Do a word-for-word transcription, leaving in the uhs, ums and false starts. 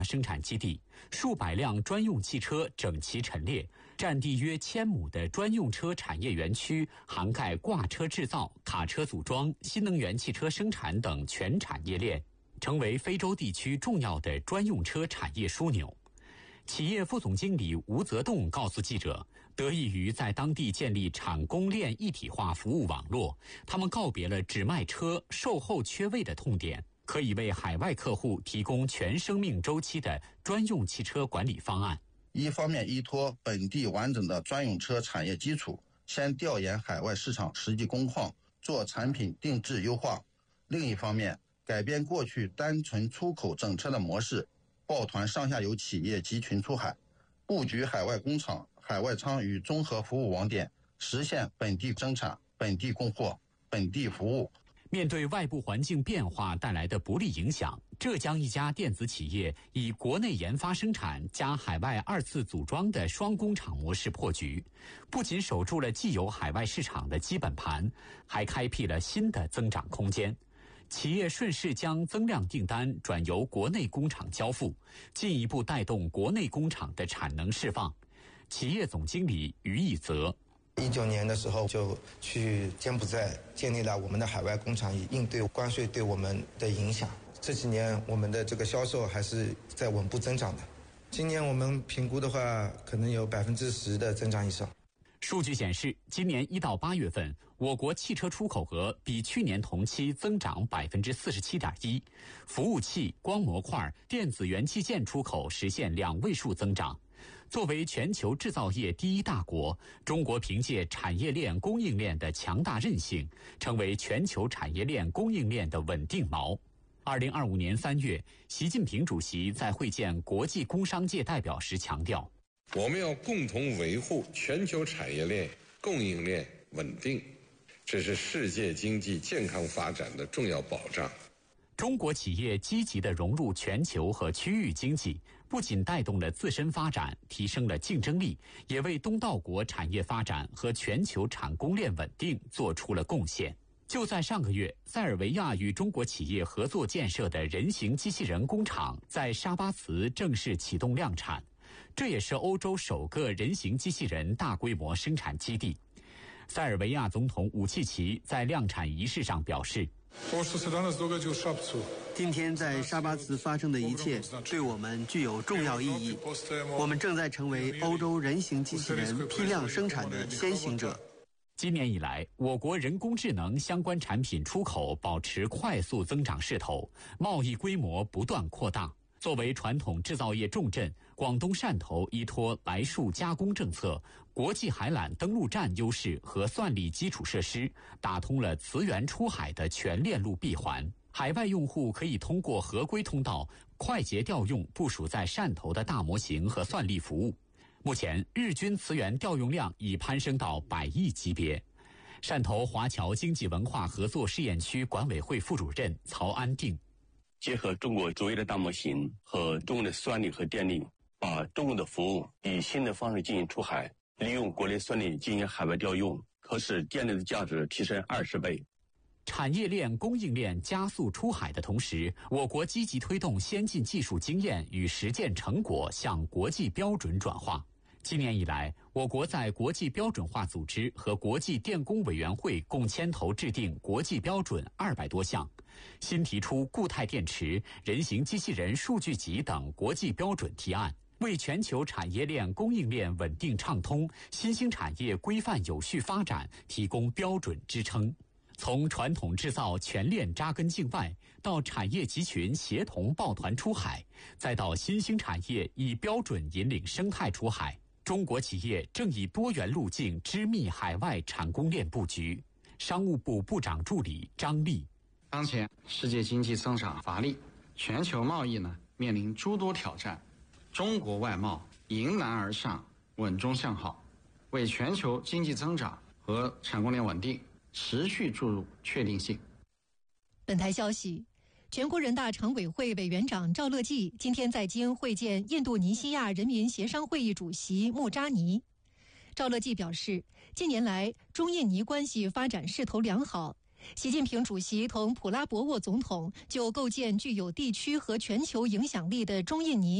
生产基地，数百辆专用汽车整齐陈列，占地约千亩的专用车产业园区涵盖挂车制造、卡车组装、新能源汽车生产等全产业链，成为非洲地区重要的专用车产业枢纽。企业副总经理吴泽栋告诉记者，得益于在当地建立产供链一体化服务网络，他们告别了只卖车、售后缺位的痛点，可以为海外客户提供全生命周期的专用汽车管理方案。 一方面依托本地完整的专用车产业基础，先调研海外市场实际工况，做产品定制优化；另一方面，改变过去单纯出口整车的模式，抱团上下游企业集群出海，布局海外工厂、海外仓与综合服务网点，实现本地生产、本地供货、本地服务。 面对外部环境变化带来的不利影响，浙江一家电子企业以国内研发生产加海外二次组装的双工厂模式破局，不仅守住了既有海外市场的基本盘，还开辟了新的增长空间。企业顺势将增量订单转由国内工厂交付，进一步带动国内工厂的产能释放。企业总经理于义泽， 一九年的时候就去柬埔寨建立了我们的海外工厂，以应对关税对我们的影响。这几年我们的这个销售还是在稳步增长的，今年我们评估的话，可能有百分之十的增长以上。 数据显示，今年一到八月份，我国汽车出口额比去年同期增长百分之四十七点一，服务器、光模块、电子元器件出口实现两位数增长。作为全球制造业第一大国，中国凭借产业链供应链的强大韧性，成为全球产业链供应链的稳定锚。二零二五年三月，习近平主席在会见国际工商界代表时强调， 我们要共同维护全球产业链供应链稳定，这是世界经济健康发展的重要保障。 中国企业积极地融入全球和区域经济，不仅带动了自身发展，提升了竞争力，也为东道国产业发展和全球产供链稳定做出了贡献。就在上个月，塞尔维亚与中国企业合作建设的人形机器人工厂在沙巴茨正式启动量产，这也是欧洲首个人形机器人大规模生产基地。塞尔维亚总统武契奇在量产仪式上表示， 今天在沙巴茨发生的一切对我们具有重要意义，我们正在成为欧洲人形机器人批量生产的先行者。 今年以来，我国人工智能相关产品出口保持快速增长势头，贸易规模不断扩大。作为传统制造业重镇，广东汕头依托来数加工政策、国际海缆登陆站优势和算力基础设施，打通了磁源出海的全链路闭环。海外用户可以通过合规通道快捷调用部署在汕头的大模型和算力服务。目前，日均磁源调用量已攀升到百亿级别。汕头华侨经济文化合作试验区管委会副主任曹安定， 结合中国卓越的大模型和中国的算力和电力，把中国的服务以新的方式进行出海，利用国内算力进行海外调用，可使电力的价值提升二十倍。 产业链供应链加速出海的同时，我国积极推动先进技术经验与实践成果向国际标准转化。今年以来，我国在国际标准化组织和国际电工委员会共牵头制定国际标准二百多项，新提出固态电池、人形机器人数据集等国际标准提案，为全球产业链供应链稳定畅通、新兴产业规范有序发展提供标准支撑。从传统制造全链扎根境外，到产业集群协同抱团出海，再到新兴产业以标准引领生态出海，中国企业正以多元路径织密海外产供链布局。商务部部长助理张力， 当前世界经济增长乏力，全球贸易呢面临诸多挑战，中国外贸迎难而上，稳中向好，为全球经济增长和产供链稳定持续注入确定性。 本台消息，全国人大常委会委员长赵乐际今天在京会见印度尼西亚人民协商会议主席穆扎尼。赵乐际表示，近年来中印尼关系发展势头良好， 习近平主席同普拉博沃总统就构建具有地区和全球影响力的中印尼